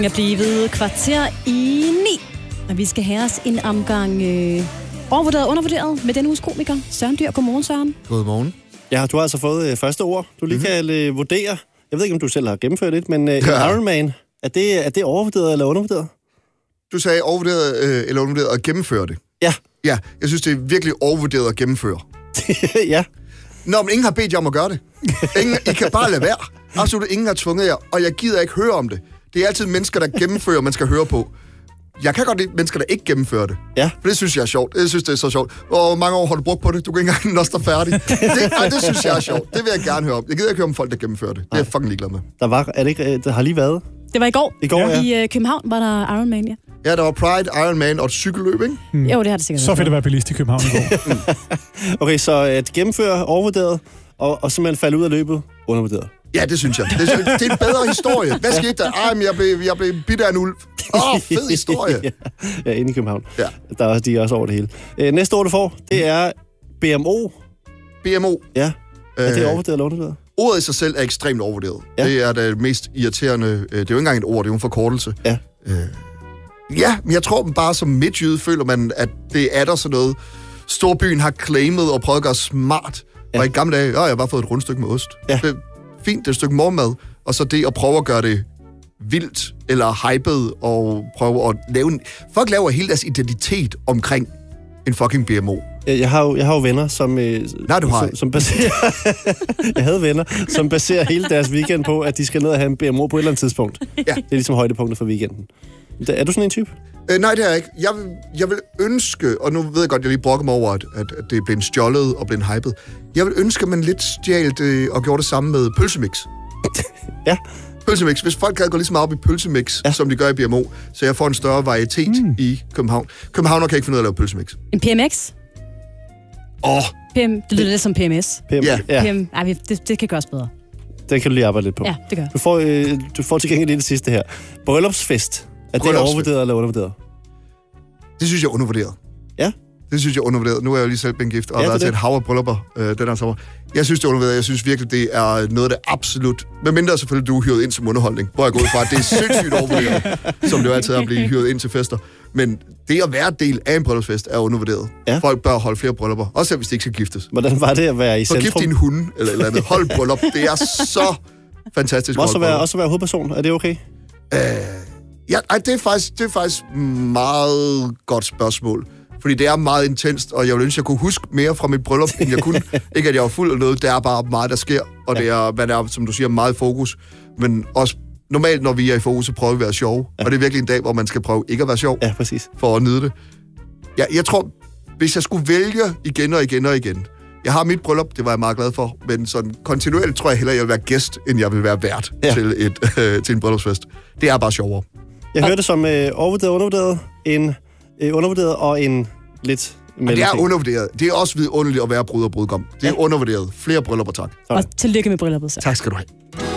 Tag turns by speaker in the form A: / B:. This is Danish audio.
A: Jeg er blevet 8:45, og vi skal have os en omgang overvurderet og undervurderet med denne uges komiker. Søren Dyr, godmorgen Søren.
B: Godmorgen.
C: Ja, du har altså fået første ord. Du lige kan vurdere. Jeg ved ikke, om du selv har gennemført det, men Ironman, er det overvurderet eller undervurderet?
B: Du sagde overvurderet eller undervurderet at gennemføre det.
C: Ja.
B: Ja, jeg synes, det er virkelig overvurderet at gennemføre.
C: Ja.
B: Nå, men ingen har bedt jer om at gøre det. I kan bare lade være. Absolut ingen har tvunget jer, og jeg gider ikke høre om det. Det er altid mennesker, der gennemfører, man skal høre på. Jeg kan godt lide mennesker, der ikke gennemfører det.
C: Ja.
B: For det synes jeg er sjovt. Jeg synes, det er så sjovt. Hvor mange år har du brugt på det? Du kan ikke engang nå dig færdig. Det synes jeg er sjovt. Det vil jeg gerne høre om. Jeg gider ikke høre om folk, der gennemfører det. Det er jeg fucking ligeglad med.
C: Der har lige været.
A: Det var i går.
C: I går,
A: ja. I København var der Ironman, ja.
B: Ja, der var Pride, Ironman og et cykelløb, ikke?
A: Jo, det har det sikkert.
D: Så fedt at være bilist i København i går.
C: Okay, så at gennemføre overvurderet, og simpelthen falde ud af løbet undervurderet.
B: Ja, det synes jeg. Det er en bedre historie. Hvad skete der? Men jeg blev bidt af en ulv. Fed historie.
C: Ja, inde i København.
B: Ja.
C: De er også over det hele. Næste ord, du får, det er BMO.
B: BMO.
C: Ja. Er det overvurderet eller undervurderet?
B: Ordet i sig selv er ekstremt overvurderet. Ja. Det er det mest irriterende. Det er jo ikke engang et ord, det er jo en forkortelse.
C: Ja.
B: Ja, men jeg tror bare som midtjyde føler man, at det er der sådan noget. Storbyen har claimet og prøvet at gøre smart. Ja. Og i gamle dage, jeg har bare fået et rundstykke med ost.
C: Ja.
B: Det er fint, det er et stykke morgenmad. Og så det at prøve at gøre det vildt eller hyped og prøve at lave folk laver hele deres identitet omkring en fucking BMO.
C: Jeg har jo venner, som...
B: Nej, du har
C: som baserer... Jeg havde venner, som baserer hele deres weekend på, at de skal ned og have en BMO på et eller andet tidspunkt.
B: Ja.
C: Det er ligesom højdepunktet for weekenden. Er du sådan en type?
B: Nej, det er jeg ikke. Jeg vil ønske, og nu ved jeg godt, jeg lige brokker mig over, at det er blevet stjålet og blevet hypet. Jeg vil ønske, at man lidt stjalt og gjorde det samme med pølsemix.
C: Ja.
B: Pølsemix. Hvis folk kan gå lige så meget op i pølsemix, som de gør i BMO, så jeg får en større varietet i København. Københavner kan ikke finde ud af at lave pølsemix.
A: En PMX? Det lyder lidt som PMS.
B: Ja.
A: Det kan gøres bedre.
C: Det kan du lige arbejde lidt på.
A: Ja, det gør.
C: Du får til gengæld lige det sidste her. Bryllupsfest. Er det overvurderet eller undervurderet?
B: Det synes jeg er undervurderet.
C: Ja?
B: Det synes jeg er undervurderet. Nu er jeg jo lige selv blevet gift og har været til et hav af bryllupper den her sommer. Jeg synes, det er undervurderet. Jeg synes virkelig, det er noget af det absolut... Men mindre selvfølgelig, du er hyret ind som underholdning. Hvor jeg går ud fra, at det er sindssygt overvurderet, som det jo altid er at blive hyret ind til fester. Men det at være del af en bryllupsfest er undervurderet. Ja. Folk bør holde flere bryllupper. Også selv, hvis de ikke skal giftes.
C: Hvordan var det at være i centrum?
B: Gift din hunde eller et eller andet. Hold bryllup. Det er så fantastisk.
C: Også være hovedperson. Er det okay?
B: Det er faktisk meget godt spørgsmål. Fordi det er meget intenst, og jeg ville ønske, at jeg kunne huske mere fra mit bryllup, end jeg kunne. Ikke, at jeg var fuld af noget. Det er bare meget, der sker. Og det er, man er, som du siger, meget fokus. Men også normalt, når vi er i fokus, så prøver vi at være sjove. Ja. Og det er virkelig en dag, hvor man skal prøve ikke at være sjov.
C: Ja, præcis.
B: For at nyde det. Jeg tror, hvis jeg skulle vælge igen og igen og igen. Jeg har mit bryllup, det var jeg meget glad for. Men sådan kontinuerligt tror jeg hellere, jeg vil være gæst, end jeg vil være vært til en bryllupsfest. Det er bare sjovere.
C: Jeg hørte det som overvurderet, undervurderet og en lidt...
B: Det er undervurderet. Det er også vidunderligt at være brud og brudgom. Det er undervurderet. Flere bryllupper, tak.
A: Og tillykke med brylluppet. Så.
B: Tak skal du have.